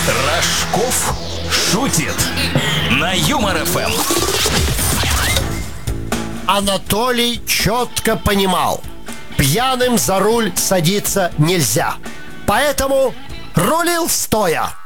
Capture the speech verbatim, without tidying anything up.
Рожков шутит на Юмор эф эм. Анатолий четко понимал: пьяным за руль садиться нельзя, поэтому рулил стоя.